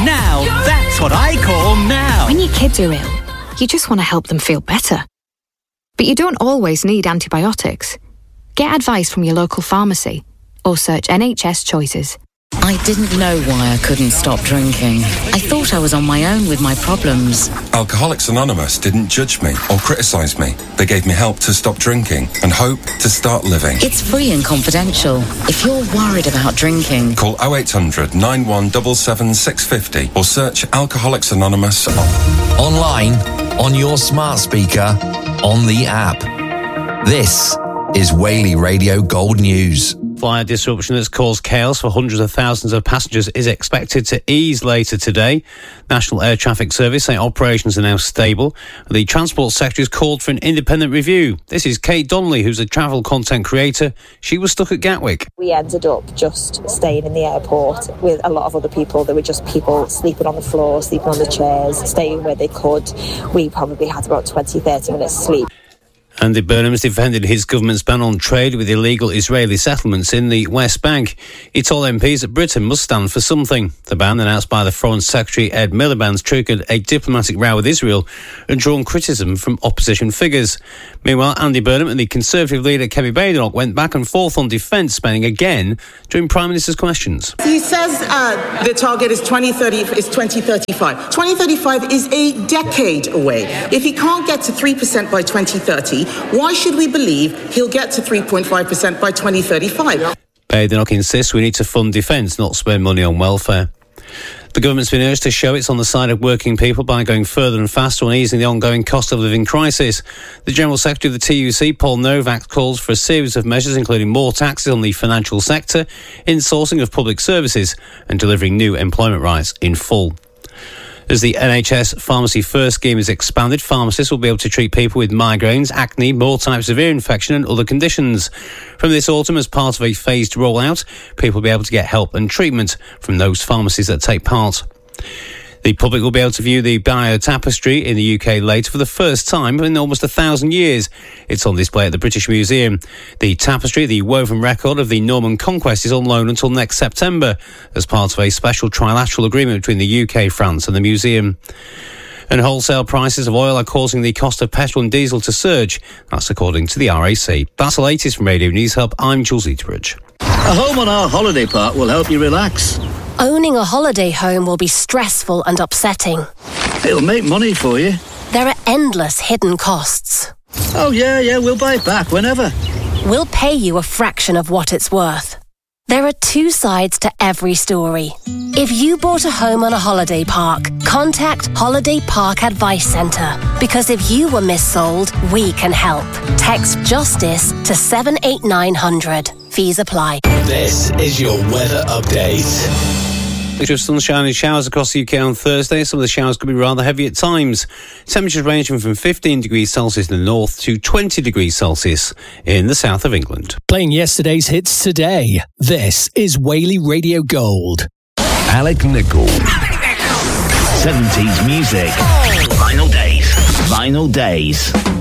Now, that's what I call now. When your kids are ill, you just want to help them feel better. But you don't always need antibiotics. Get advice from your local pharmacy or search NHS Choices. I didn't know why I couldn't stop drinking. I thought I was on my own with my problems. Alcoholics Anonymous didn't judge me or criticise me. They gave me help to stop drinking and hope to start living. It's free and confidential. If you're worried about drinking, call 0800 9177 650 or search Alcoholics Anonymous online, on your smart speaker, on the app. This is Whaley Radio Gold News. Flight disruption that's caused chaos for hundreds of thousands of passengers is expected to ease later today. National Air Traffic Service say operations are now stable. The Transport Secretary has called for an independent review. This is Kate Donnelly, who's a travel content creator. She was stuck at Gatwick. We ended up just staying in the airport with a lot of other people. There were just people sleeping on the floor, sleeping on the chairs, staying where they could. We probably had about 20-30 minutes sleep. Andy Burnham has defended his government's ban on trade with illegal Israeli settlements in the West Bank. He told MPs that Britain must stand for something. The ban, announced by the Foreign Secretary Ed Miliband, triggered a diplomatic row with Israel and drawn criticism from opposition figures. Meanwhile, Andy Burnham and the Conservative leader Kemi Badenoch went back and forth on defence spending again during Prime Minister's questions. He says the target is 2035. 2035 is a decade away. If he can't get to 3% by 2030, why should we believe he'll get to 3.5% by 2035? Badenoch insists we need to fund defence, not spend money on welfare. The government's been urged to show it's on the side of working people by going further and faster on easing the ongoing cost of living crisis. The General Secretary of the TUC, Paul Novak, calls for a series of measures including more taxes on the financial sector, insourcing of public services and delivering new employment rights in full. As the NHS Pharmacy First scheme is expanded, pharmacists will be able to treat people with migraines, acne, more types of ear infection and other conditions. From this autumn, as part of a phased rollout, people will be able to get help and treatment from those pharmacies that take part. The public will be able to view the Bio Tapestry in the UK later for the first time in almost 1,000 years. It's on display at the British Museum. The tapestry, the woven record of the Norman Conquest, is on loan until next September as part of a special trilateral agreement between the UK, France and the museum. And wholesale prices of oil are causing the cost of petrol and diesel to surge. That's according to the RAC. That's the latest from Radio News Hub. I'm Jules Eaterbridge. A home on our holiday park will help you relax. Owning a holiday home will be stressful and upsetting. It'll make money for you. There are endless hidden costs. Oh, yeah, we'll buy it back whenever. We'll pay you a fraction of what it's worth. There are two sides to every story. If you bought a home on a holiday park, contact Holiday Park Advice Centre. Because if you were missold, we can help. Text JUSTICE to 78900. Fees apply. This is your weather update. Picture of sunshine and showers across the UK on Thursday. Some of the showers could be rather heavy at times. Temperatures ranging from 15 degrees Celsius in the north to 20 degrees Celsius in the south of England. Playing yesterday's hits today. This is Whaley Radio Gold. Alec Nichol. 70s music. Vinyl Days.